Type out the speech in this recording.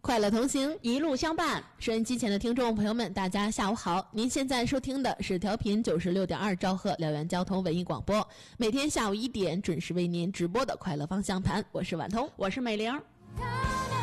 快乐同行， 一路相伴。 收音机前的听众朋友们，大家下午好！您现在收听的是调频96.2兆赫辽源交通文艺广播，每天下午1点准时为您直播的快乐方向盘，我是婉彤， 我是美玲。